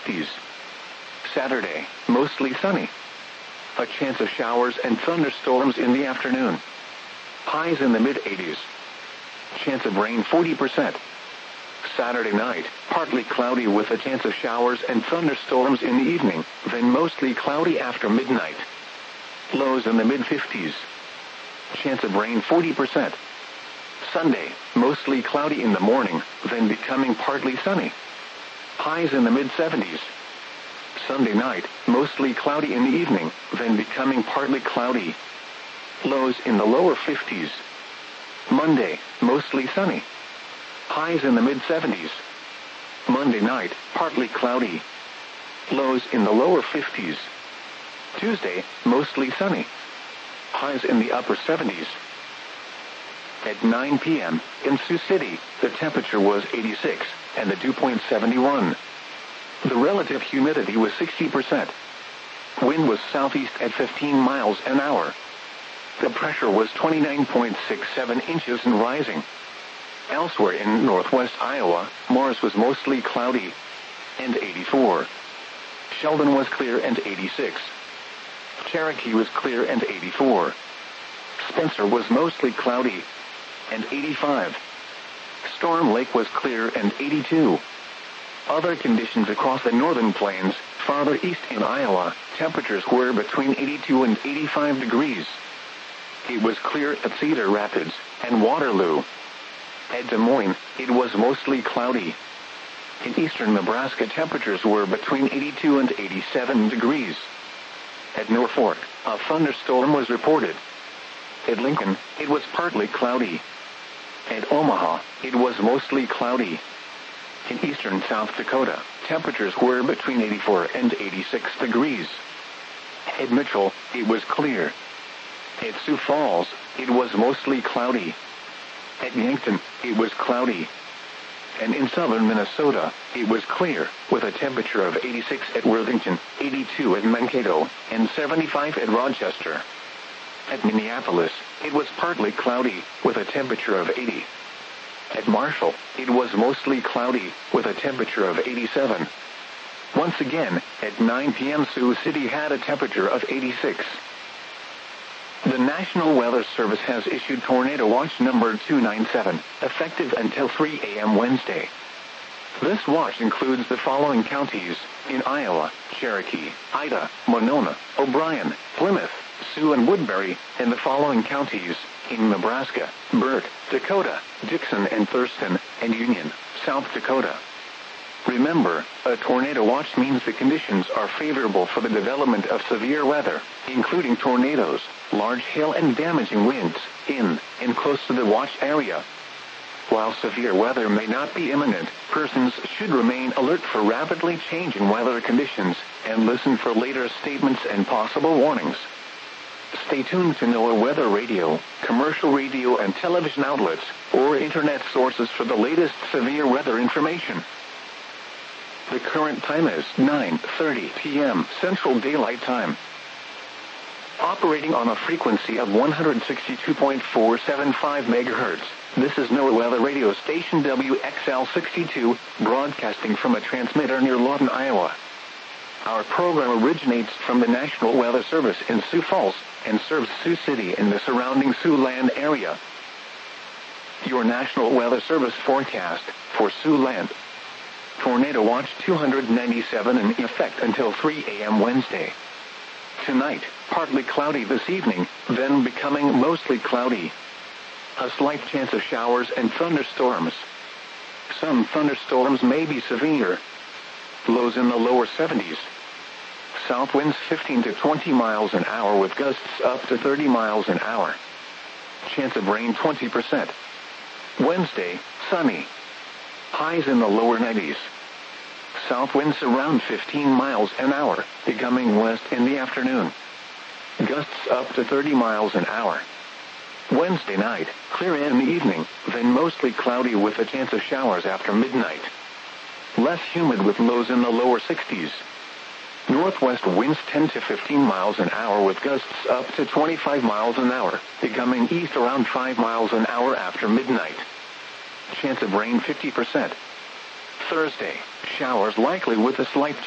50s. Saturday, mostly sunny. A chance of showers and thunderstorms in the afternoon. Highs in the mid-80s. Chance of rain 40%. Saturday night, partly cloudy with a chance of showers and thunderstorms in the evening, then mostly cloudy after midnight. Lows in the mid-50s. Chance of rain 40%. Sunday, mostly cloudy in the morning, then becoming partly sunny. Highs in the mid-70s. Sunday night, mostly cloudy in the evening, then becoming partly cloudy. Lows in the lower 50s. Monday, mostly sunny. Highs in the mid-70s. Monday night, partly cloudy. Lows in the lower 50s. Tuesday, mostly sunny. Highs in the upper 70s. At 9 p.m., in Sioux City, the temperature was 86, and the dew point 71. The relative humidity was 60%. Wind was southeast at 15 miles an hour. The pressure was 29.67 inches and rising. Elsewhere in northwest Iowa, Morris was mostly cloudy, and 84. Sheldon was clear and 86. Cherokee was clear and 84. Spencer was mostly cloudy, and 85. Storm Lake was clear and 82. Other conditions across the northern plains, farther east in Iowa, temperatures were between 82 and 85 degrees. It was clear at Cedar Rapids and Waterloo. At Des Moines, it was mostly cloudy. In eastern Nebraska, temperatures were between 82 and 87 degrees. At Norfolk, a thunderstorm was reported. At Lincoln, it was partly cloudy. At Omaha, it was mostly cloudy. In eastern South Dakota, temperatures were between 84 and 86 degrees. At Mitchell, it was clear. At Sioux Falls, it was mostly cloudy. At Yankton, it was cloudy. And in southern Minnesota, it was clear, with a temperature of 86 at Worthington, 82 at Mankato, and 75 at Rochester. At Minneapolis, it was partly cloudy, with a temperature of 80. At Marshall, it was mostly cloudy, with a temperature of 87. Once again, at 9 p.m. Sioux City had a temperature of 86. The National Weather Service has issued Tornado Watch number 297, effective until 3 a.m. Wednesday. This watch includes the following counties in Iowa: Cherokee, Ida, Monona, O'Brien, Plymouth, Sioux and Woodbury, and the following counties in Nebraska: Burt, Dakota, Dixon and Thurston, and Union, South Dakota. Remember, a tornado watch means the conditions are favorable for the development of severe weather, including tornadoes, large hail and damaging winds, in and close to the watch area. While severe weather may not be imminent, persons should remain alert for rapidly changing weather conditions and listen for later statements and possible warnings. Stay tuned to NOAA Weather Radio, commercial radio and television outlets, or internet sources for the latest severe weather information. The current time is 9:30 p.m. Central Daylight Time. Operating on a frequency of 162.475 MHz, this is NOAA Weather Radio Station WXL62, broadcasting from a transmitter near Lawton, Iowa. Our program originates from the National Weather Service in Sioux Falls and serves Sioux City and the surrounding Siouxland area. Your National Weather Service forecast for Siouxland. Tornado Watch 297 in effect until 3 a.m. Wednesday. Tonight, partly cloudy this evening, then becoming mostly cloudy. A slight chance of showers and thunderstorms. Some thunderstorms may be severe. Lows in the lower 70s. South winds 15 to 20 miles an hour with gusts up to 30 miles an hour. Chance of rain 20%. Wednesday, sunny. Highs in the lower 90s. South winds around 15 miles an hour, becoming west in the afternoon. Gusts up to 30 miles an hour. Wednesday night, clear in the evening, then mostly cloudy with a chance of showers after midnight. Less humid with lows in the lower 60s. Northwest winds 10 to 15 miles an hour with gusts up to 25 miles an hour, becoming east around 5 miles an hour after midnight. Chance of rain 50%. Thursday, showers likely with a slight